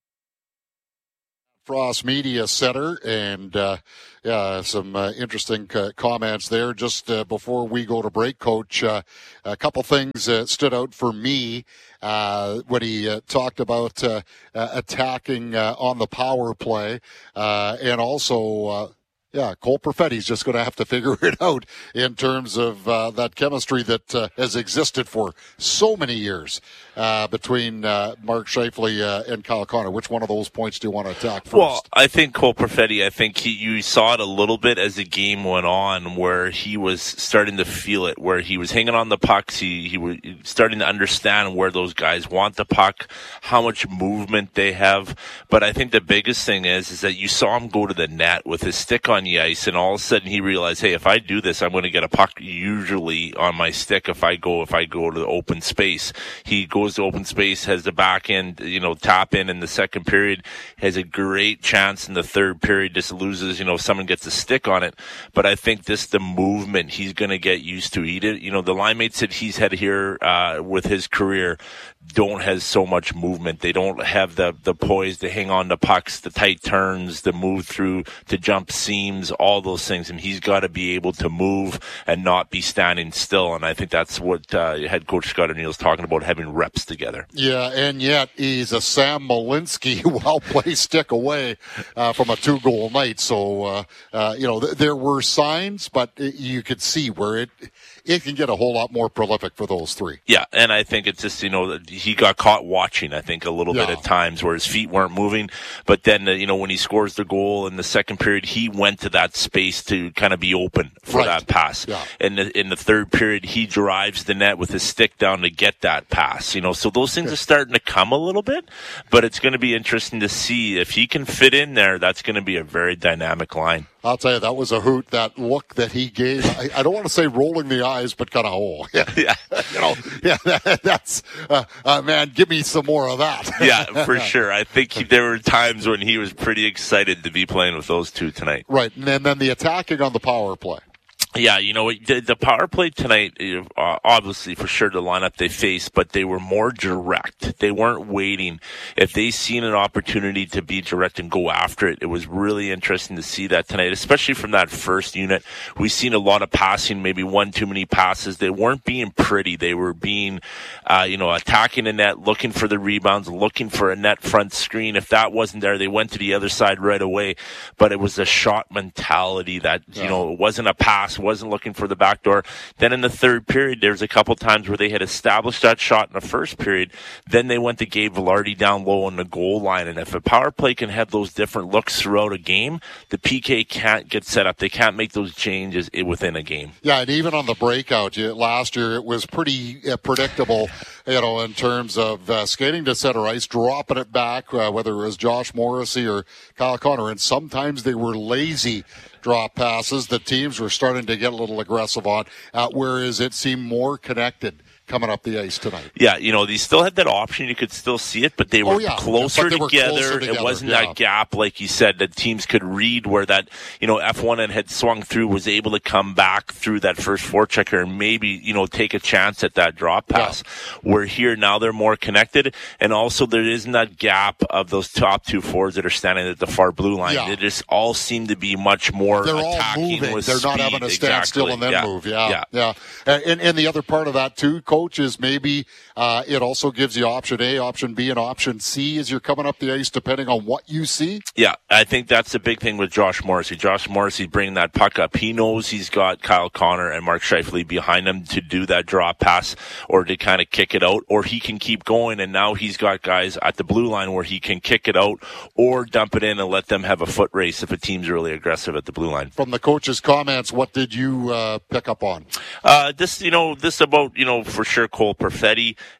Frost Media Center, and uh, yeah, some uh, interesting uh, comments there. Just uh, before we go to break, Coach, uh, a couple things uh, stood out for me uh, when he uh, talked about uh, uh, attacking uh, on the power play, uh, and also. Uh, Yeah, Cole Perfetti's just going to have to figure it out in terms of uh, that chemistry that uh, has existed for so many years uh, between uh, Mark Scheifele uh, and Kyle Connor. Which one of those points do you want to attack first? Well, I think Cole Perfetti, I think he, you saw it a little bit as the game went on where he was starting to feel it, where he was hanging on the pucks. He, he was starting to understand where those guys want the puck, how much movement they have. But I think the biggest thing is, is that you saw him go to the net with his stick on the ice, and all of a sudden he realized, hey, if I do this, I'm going to get a puck usually on my stick if I go if I go to the open space. He goes to open space, has the back end, you know, tap in in the second period, has a great chance in the third period, just loses, you know, if someone gets a stick on it. But I think this, the movement he's going to get used to. He did, you know, the line mates that he's had here uh, with his career don't have so much movement. They don't have the, the poise to hang on to pucks, the tight turns, the move through, to jump seams, all those things. And he's got to be able to move and not be standing still. And I think that's what uh, head coach Scott O'Neill's talking about, having reps together. Yeah, and yet he's a Sam Malinsky well-placed stick away uh, from a two-goal night. So, uh, uh, you know, th- there were signs, but it, you could see where it it can get a whole lot more prolific for those three. Yeah, and I think it's just, you know, he got caught watching, I think, a little yeah. bit at times where his feet weren't moving. But then, uh, you know, when he scores the goal in the second period, he went to that space to kind of be open for right. that pass. Yeah. And in, in the third period, he drives the net with his stick down to get that pass. You know, so those things are starting to come a little bit, but it's going to be interesting to see if he can fit in there. That's going to be a very dynamic line. I'll tell you, that was a hoot, that look that he gave. I, I don't want to say rolling the eyes, but kind of, oh, yeah, yeah. you know, yeah, that, that's, uh, uh, man, give me some more of that. Yeah, for sure. I think he, there were times when he was pretty excited to be playing with those two tonight. Right, and then, then the attacking on the power play. Yeah, you know, the, the power play tonight, uh, obviously, for sure, the lineup they faced, but they were more direct. They weren't waiting. If they seen an opportunity to be direct and go after it, it was really interesting to see that tonight, especially from that first unit. We've seen a lot of passing, maybe one too many passes. They weren't being pretty. They were being, uh, you know, attacking the net, looking for the rebounds, looking for a net front screen. If that wasn't there, they went to the other side right away. But it was a shot mentality that, you know, it wasn't a pass, wasn't looking for the back door. Then in the third period, there's a couple times where they had established that shot in the first period. Then they went to Gabe Vilardi down low on the goal line. And if a power play can have those different looks throughout a game, the P K can't get set up. They can't make those changes within a game. Yeah, and even on the breakout last year, it was pretty uh, predictable, you know, in terms of uh, skating to center ice, dropping it back, uh, whether it was Josh Morrissey or Kyle Connor. And sometimes they were lazy drop passes that teams were starting to get a little aggressive on, uh, whereas it seemed more connected coming up the ice tonight. Yeah, you know, they still had that option. You could still see it, but they were, oh, yeah. closer, but they together. were closer together. It wasn't yeah. that gap, like you said, that teams could read where that, you know, F one had swung through, was able to come back through that first forechecker and maybe, you know, take a chance at that drop pass. Yeah. Where here now they're more connected, and also there isn't that gap of those top two forwards that are standing at the far blue line. Yeah. They just all seem to be much more They're attacking all moving. with They're speed. not having to stand exactly. still and then yeah. move. Yeah, yeah. yeah. And, and the other part of that too, Coach, is maybe uh, it also gives you option A, option B, and option C as you're coming up the ice, depending on what you see. Yeah, I think that's the big thing with Josh Morrissey. Josh Morrissey bringing that puck up. He knows he's got Kyle Connor and Mark Scheifele behind him to do that drop pass or to kind of kick it out, or he can keep going, and now he's got guys at the blue line where he can kick it out or dump it in and let them have a foot race if a team's really aggressive at the blue line. From the coach's comments, what did you uh, pick up on? Uh, this, you know, this about, you know, for sure Cole Perfetti.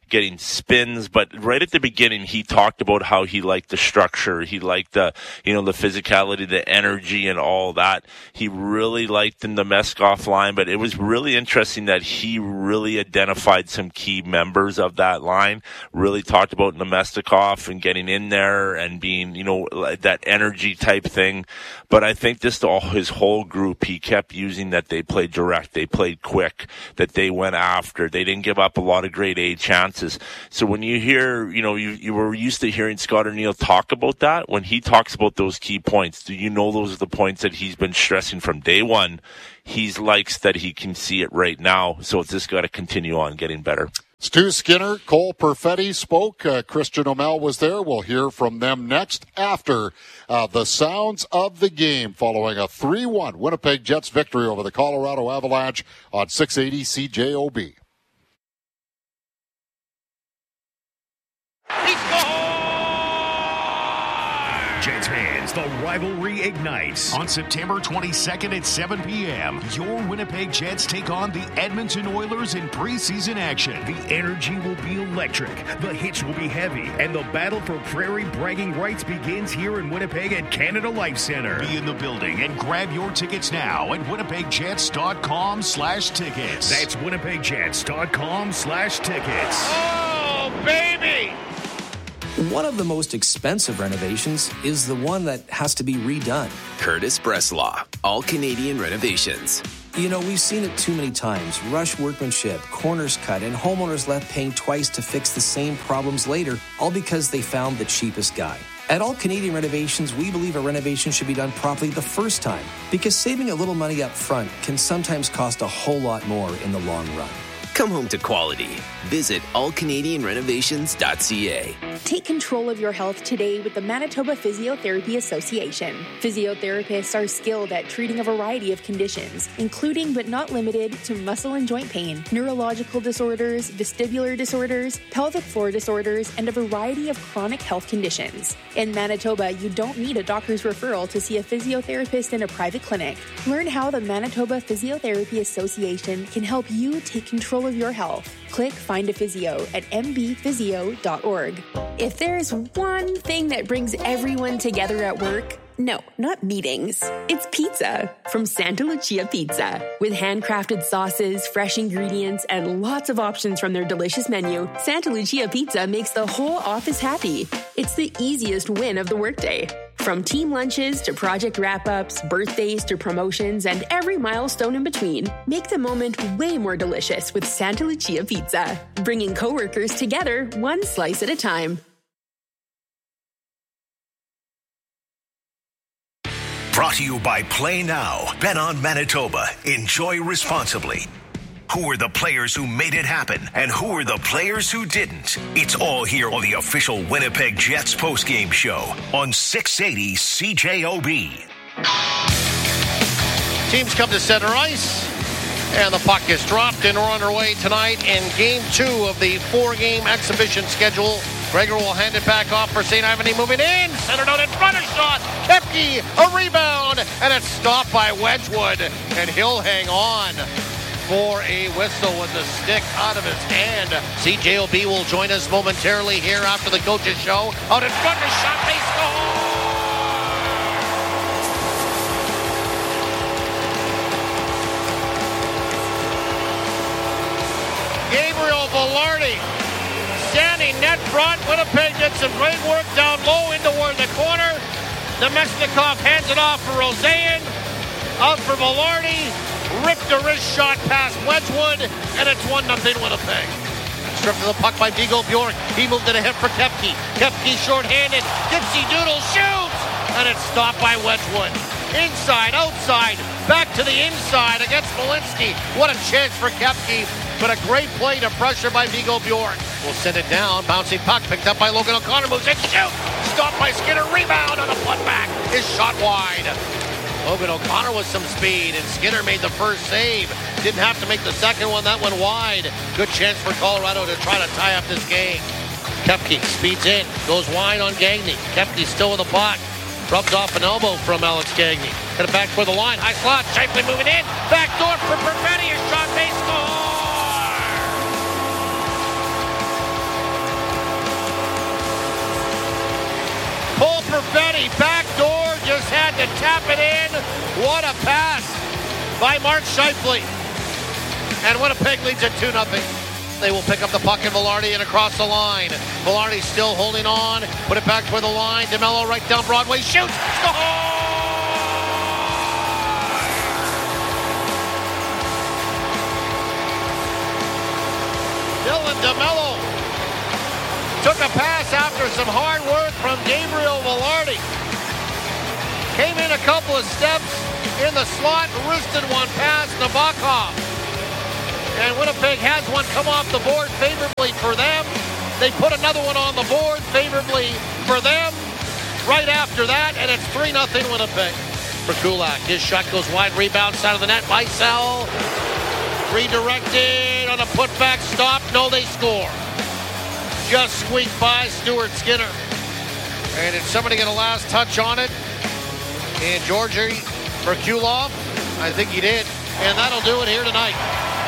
getting spins. But right at the beginning, he talked about how he liked the structure. He liked the, you know, the physicality, the energy and all that. He really liked the Nemeskov line, but it was really interesting that he really identified some key members of that line, really talked about Nemestikov and getting in there and being, you know, that energy type thing. But I think just all his whole group, he kept using that they played direct, they played quick, that they went after, they didn't give up a lot of grade A chances. So when you hear, you know, you, you were used to hearing Scott O'Neill talk about that. When he talks about those key points, do you know those are the points that he's been stressing from day one? He likes that he can see it right now, so it's just got to continue on getting better. Stu Skinner, Cole Perfetti spoke. Uh, Christian O'Mel was there. We'll hear from them next after uh, the sounds of the game following a three one Winnipeg Jets victory over the Colorado Avalanche on six eighty C J O B. Jets fans, the rivalry ignites on September twenty-second at seven p.m. Your Winnipeg Jets take on the Edmonton Oilers in preseason action. The energy will be electric, the hits will be heavy, and the battle for prairie bragging rights begins here in Winnipeg at Canada Life Center. Be in the building and grab your tickets now at winnipegjets.com slash tickets. That's winnipegjets.com slash tickets. Oh, baby! One of the most expensive renovations is the one that has to be redone. Curtis Bresslaw, All Canadian Renovations. You know, we've seen it too many times. Rush workmanship, corners cut, and homeowners left paying twice to fix the same problems later, all because they found the cheapest guy. At All Canadian Renovations, we believe a renovation should be done properly the first time, because saving a little money up front can sometimes cost a whole lot more in the long run. Come home to quality. Visit all canadian renovations dot c a. Take control of your health today with the Manitoba Physiotherapy Association. Physiotherapists are skilled at treating a variety of conditions, including but not limited to muscle and joint pain, neurological disorders, vestibular disorders, pelvic floor disorders, and a variety of chronic health conditions. In Manitoba, you don't need a doctor's referral to see a physiotherapist in a private clinic. Learn how the Manitoba Physiotherapy Association can help you take control of your health. Click Find a Physio at m b physio dot org. If there's one thing that brings everyone together at work, no, not meetings. It's pizza from Santa Lucia Pizza. With handcrafted sauces, fresh ingredients, and lots of options from their delicious menu, Santa Lucia Pizza makes the whole office happy. It's the easiest win of the workday. From team lunches to project wrap-ups, birthdays to promotions, and every milestone in between, make the moment way more delicious with Santa Lucia Pizza. Bringing coworkers together one slice at a time. Brought to you by Play Now. Bet on Manitoba. Enjoy responsibly. Who are the players who made it happen, and who are the players who didn't? It's all here on the official Winnipeg Jets postgame show on six eighty C J O B. Teams come to center ice, and the puck is dropped, and we're underway tonight in Game two of the four-game exhibition schedule. Gregor will hand it back off for Saint Ivany, moving in, centered out in front, a shot, Kepke, a rebound, and it's stopped by Wedgwood, and he'll hang on for a whistle with the stick out of his hand. C J O B will join us momentarily here after the coaches show. Out in front, a shot, they score! Gabriel Velarde standing net front. Winnipeg did some great work down low into the corner. Nemestikov hands it off for Rosean. Out for Velarde. Ripped a wrist shot past Wedgwood, and it's one nothing Winnipeg. Stripped of the puck by Vigo Bjork. He moved it ahead for Kepke. Kepke short-handed. Dipsy Doodle shoots, and it's stopped by Wedgwood. Inside, outside, back to the inside against Malinsky. What a chance for Kepke, but a great play to pressure by Vigo Bjork. We'll send it down. Bouncing puck picked up by Logan O'Connor. Moves in, shoot. Stopped by Skinner. Rebound on the putback. Is shot wide. Logan O'Connor with some speed, and Skinner made the first save. Didn't have to make the second one. That went wide. Good chance for Colorado to try to tie up this game. Kepke speeds in, goes wide on Gagné. Kepke still with the puck. Rubs off an elbow from Alex Gagné. Get it back for the line. High slot. Shifley moving in. Back door for Perfetti. A shot. They score! tap it in. What a pass by Mark Scheifele. And Winnipeg leads at two nothing. They will pick up the puck, and Velarde and across the line. Velarde still holding on. Put it back toward the line. DeMello right down Broadway. Shoots. Score! Dylan DeMello took a pass after some hard work from Gabriel Velarde. Came in a couple of steps in the slot, wristed one past Nabokov. And Winnipeg has one come off the board favorably for them. They put another one on the board favorably for them right after that, and it's three nothing Winnipeg. For Kulak, his shot goes wide, rebound side of the net. Weissel redirected on a putback stop. No, they score. Just squeaked by Stuart Skinner. And did somebody get a last touch on it? And Georgi Merkulov, I think he did. And that'll do it here tonight.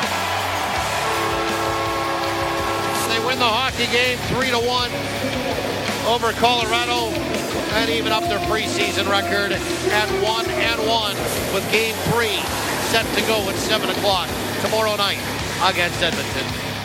They win the hockey game three to one over Colorado and even up their preseason record at one and one with game three set to go at seven o'clock tomorrow night against Edmonton.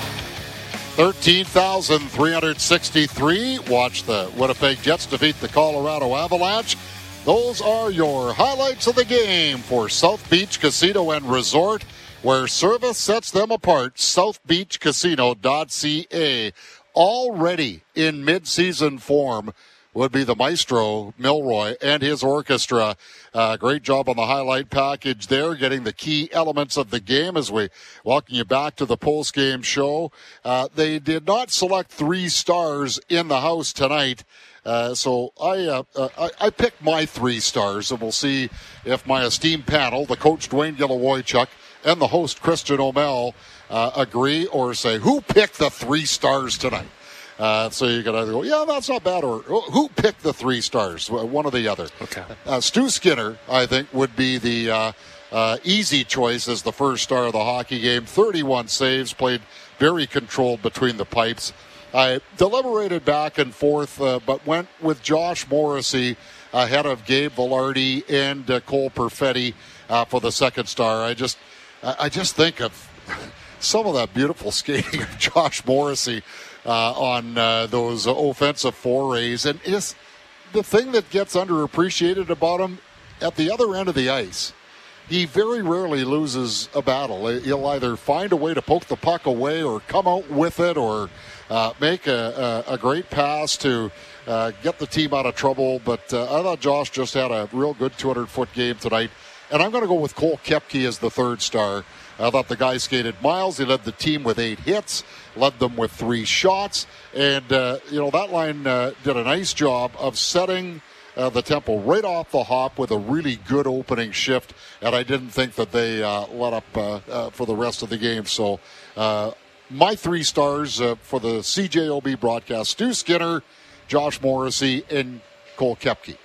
thirteen thousand three hundred sixty-three. Watch the Winnipeg Jets defeat the Colorado Avalanche. Those are your highlights of the game for South Beach Casino and Resort, where service sets them apart. south beach casino dot c a. Already in mid-season form would be the maestro, Milroy, and his orchestra. Uh, great job on the highlight package there, getting the key elements of the game as we welcome you back to the post-game show. Uh, they did not select three stars in the house tonight. Uh, so I, uh, uh, I I picked my three stars, and we'll see if my esteemed panel, the coach Dwayne Gilowoychuk and the host Christian O'Mell, uh, agree or say who picked the three stars tonight. Uh, so you can either go, yeah, that's not bad, or who picked the three stars? One or the other. Okay. Uh, Stu Skinner, I think, would be the uh, uh, easy choice as the first star of the hockey game. thirty-one saves, played very controlled between the pipes. I deliberated back and forth, uh, but went with Josh Morrissey ahead of Gabe Velarde and uh, Cole Perfetti uh, for the second star. I just, I just think of some of that beautiful skating of Josh Morrissey uh, on uh, those offensive forays, and is the thing that gets underappreciated about him at the other end of the ice. He very rarely loses a battle. He'll either find a way to poke the puck away or come out with it or uh, make a, a, a great pass to uh, get the team out of trouble. But uh, I thought Josh just had a real good two hundred foot game tonight. And I'm going to go with Cole Koepke as the third star. I thought the guy skated miles. He led the team with eight hits, led them with three shots. And, uh, you know, that line uh, did a nice job of setting Uh, the tempo right off the hop with a really good opening shift, and I didn't think that they uh, let up uh, uh, for the rest of the game. So uh, my three stars uh, for the C J O B broadcast, Stu Skinner, Josh Morrissey, and Cole Koepke.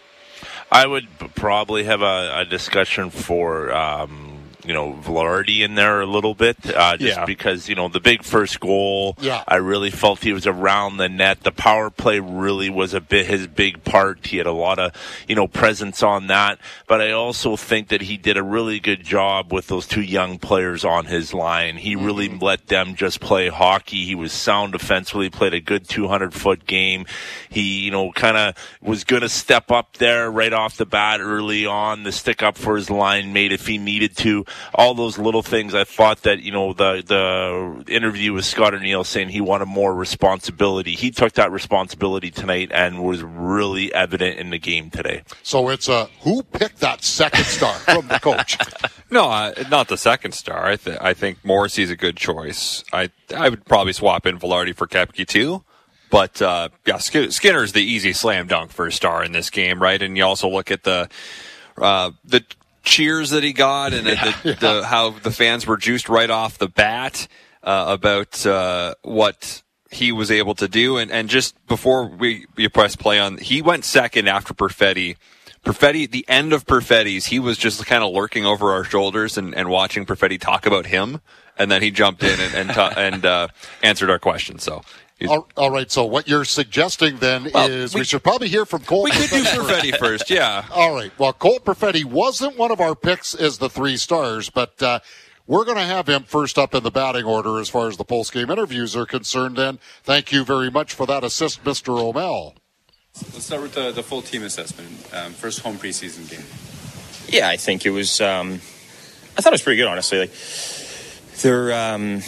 I would probably have a, a discussion for um, you know, Velarde in there a little bit, uh, just yeah. because, you know, the big first goal, yeah. I really felt he was around the net. The power play really was a bit his big part. He had a lot of, you know, presence on that. But I also think that he did a really good job with those two young players on his line. He mm-hmm. really let them just play hockey. He was sound defensively, played a good two hundred foot game. He, you know, kind of was going to step up there right off the bat early on, to stick up for his line mate if he needed to. All those little things. I thought that, you know, the the interview with Scott O'Neill saying he wanted more responsibility. He took that responsibility tonight and was really evident in the game today. So it's a who picked that second star from the coach? No, uh, not the second star. I, th- I think Morrissey's a good choice. I I would probably swap in Velarde for Koepke too. But uh, yeah, Sk- Skinner's the easy slam dunk for a star in this game, right? And you also look at the uh, the. cheers that he got and yeah, the, yeah. the, how the fans were juiced right off the bat uh, about uh, what he was able to do. And, and just before we, we press play on, he went second after Perfetti. Perfetti, the end of Perfetti's, he was just kind of lurking over our shoulders and, and watching Perfetti talk about him and then he jumped in and and, ta- and uh, answered our questions. So. All, all right, so what you're suggesting then well, is we, we should probably hear from Cole. We could do Perfetti first, yeah. All right, well, Cole Perfetti wasn't one of our picks as the three stars, but uh, we're going to have him first up in the batting order as far as the post-game interviews are concerned. Then, thank you very much for that assist, Mister O'Mell. Let's start with the, the full team assessment. Um, first home preseason game. Yeah, I think it was. Um, I thought it was pretty good, honestly. Like they're. Um,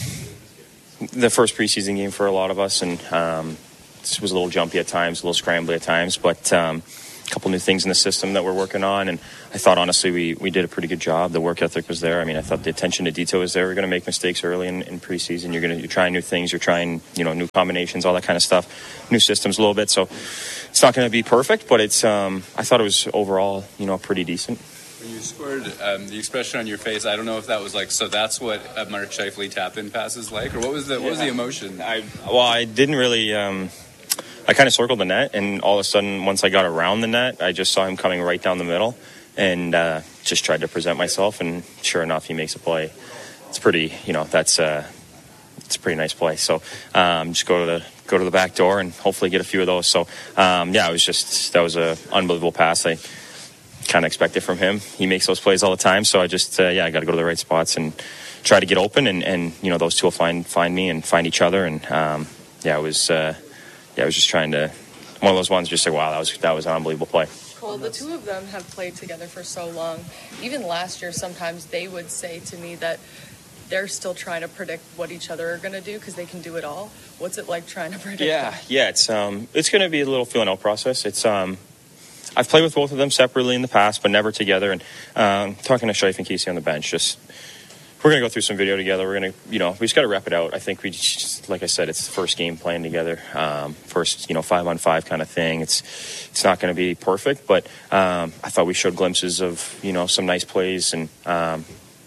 The first preseason game for a lot of us, and um, this was a little jumpy at times, a little scrambly at times, but um, a couple new things in the system that we're working on, and I thought, honestly, we, we did a pretty good job. The work ethic was there. I mean, I thought the attention to detail was there. We're going to make mistakes early in, in preseason. You're going to you're trying new things. You're trying, you know, new combinations, all that kind of stuff, new systems a little bit, so it's not going to be perfect, but it's. Um, I thought it was overall, you know, pretty decent. When you scored, um, the expression on your face, I don't know if that was like, so that's what a Mark Scheifele tap-in pass is like, or what was the what yeah. was the emotion? I well, I didn't really. Um, I kind of circled the net, and all of a sudden, once I got around the net, I just saw him coming right down the middle, and uh, just tried to present myself. And sure enough, he makes a play. It's pretty, you know, that's uh, it's a pretty nice play. So um, just go to the go to the back door and hopefully get a few of those. So um, yeah, it was just that was a unbelievable pass. I. kind of expect it from him. He makes those plays all the time, so I just uh, yeah I got to go to the right spots and try to get open, and, and you know those two will find find me and find each other, and um, yeah it was uh, yeah I was just trying to one of those ones just say wow that was that was an unbelievable play. Cole, the two of them have played together for so long. Even last year, sometimes they would say to me that they're still trying to predict what each other are going to do because they can do it all. What's it like trying to predict? Yeah, that? yeah, it's um it's going to be a little feeling out process. It's um. I've played with both of them separately in the past, but never together. And um, talking to Scheif and Casey on the bench, just we're going to go through some video together. We're going to, you know, we just got to rep it out. I think we just, like I said, it's the first game playing together, um, first, you know, five on five kind of thing. It's it's not going to be perfect, but um, I thought we showed glimpses of, you know, some nice plays, and um,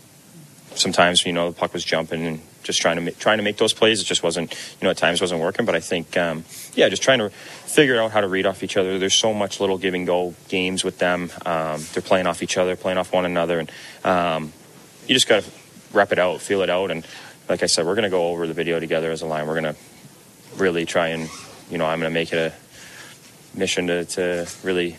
sometimes, you know, the puck was jumping and just trying to make, trying to make those plays. It just wasn't, you know, at times wasn't working. But I think, um, yeah, just trying to figure out how to read off each other. There's so much little give and go games with them. Um, they're playing off each other, playing off one another, and um, you just got to rep it out, feel it out. And like I said, we're going to go over the video together as a line. We're going to really try and, you know, I'm going to make it a mission to, to really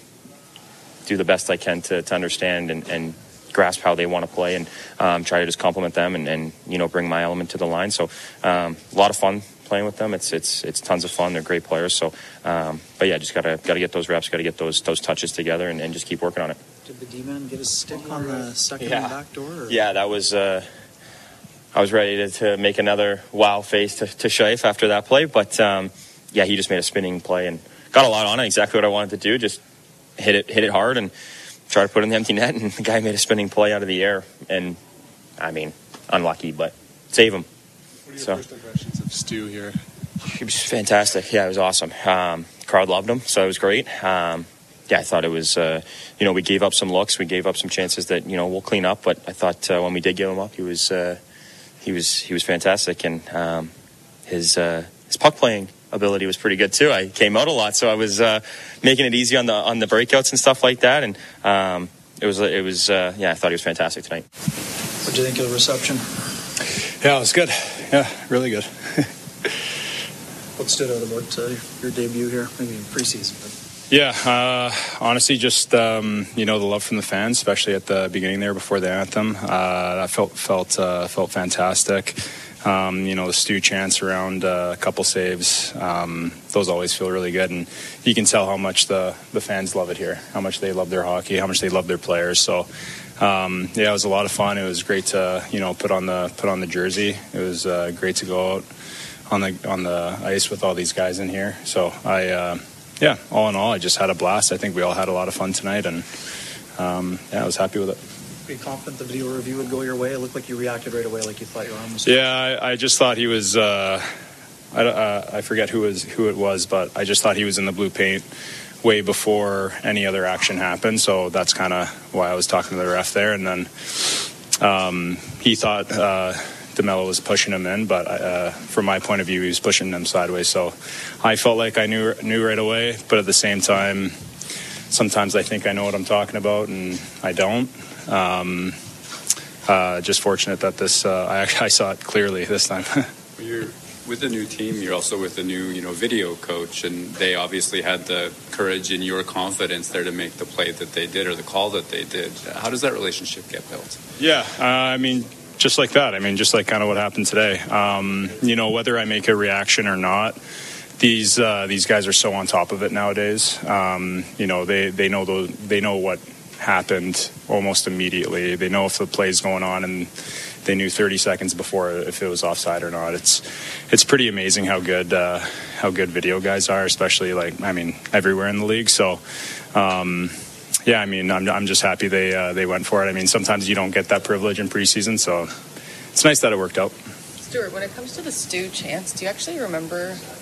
do the best I can to, to understand and, and grasp how they want to play, and um, try to just compliment them and, and you know bring my element to the line. So um, a lot of fun playing with them. It's it's it's tons of fun. They're great players. So, um, but yeah, just gotta gotta get those reps, gotta get those those touches together, and, and just keep working on it. Did the D-man get his stick on the second yeah. back door? Or? Yeah, that was. Uh, I was ready to, to make another wow face to, to Scheif after that play, but um, yeah, he just made a spinning play and got a lot on it. Exactly what I wanted to do. Just hit it hit it hard and try to put it in the empty net, and the guy made a spinning play out of the air. And, I mean, unlucky, but save him. What are your so, first impressions of Stu here? He was fantastic. Yeah, it was awesome. Um, crowd loved him, so it was great. Um, yeah, I thought it was, uh, you know, we gave up some looks. We gave up some chances that, you know, we'll clean up. But I thought uh, when we did give him up, he was uh, he was, he was fantastic. And um, his uh, his puck playing ability was pretty good too. I came out a lot, so I was uh, making it easy on the on the breakouts and stuff like that. And um, it was it was uh, yeah, I thought he was fantastic tonight. What do you think of the reception? Yeah, it was good. Yeah, really good. What stood out about uh, your debut here, maybe in preseason? But... Yeah, uh, honestly, just um, you know the love from the fans, especially at the beginning there before the anthem. Uh, that felt felt uh, felt fantastic. Um, you know, the Stu chants around uh, a couple saves, um, those always feel really good. And you can tell how much the, the fans love it here, how much they love their hockey, how much they love their players. So, um, yeah, it was a lot of fun. It was great to, you know, put on the put on the jersey. It was uh, great to go out on the on the ice with all these guys in here. So, I, uh, yeah, all in all, I just had a blast. I think we all had a lot of fun tonight, and, um, yeah, I was happy with it. Are you confident the video review would go your way? It looked like you reacted right away, like you thought your arm was. Yeah, I, I just thought he was. Uh, I, uh, I forget who was who it was, but I just thought he was in the blue paint way before any other action happened. So that's kind of why I was talking to the ref there. And then um, he thought uh, DeMello was pushing him in, but uh, from my point of view, he was pushing him sideways. So I felt like I knew knew right away, but at the same time, sometimes I think I know what I'm talking about, and I don't. Um, uh, just fortunate that this uh, I actually I saw it clearly this time. You're with the new team. You're also with the new, you know, video coach, and they obviously had the courage and your confidence there to make the play that they did or the call that they did. How does that relationship get built? Yeah, uh, I mean, just like that. I mean, just like kind of what happened today. Um, you know, whether I make a reaction or not, these uh, these guys are so on top of it nowadays. Um, you know, they they know those, they know what happened almost immediately. They know if the play's going on, and they knew thirty seconds before if it was offside or not. It's it's pretty amazing how good uh, how good video guys are, especially like I mean everywhere in the league. So um, yeah, I mean I'm I'm just happy they uh, they went for it. I mean sometimes you don't get that privilege in preseason, so it's nice that it worked out. Stuart, when it comes to the Stu chance, do you actually remember